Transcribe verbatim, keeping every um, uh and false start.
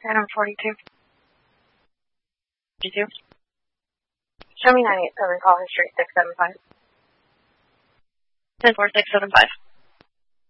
Phantom forty-two. forty-two. Show me nine eight seven, call history six seven five. ten four six seven five.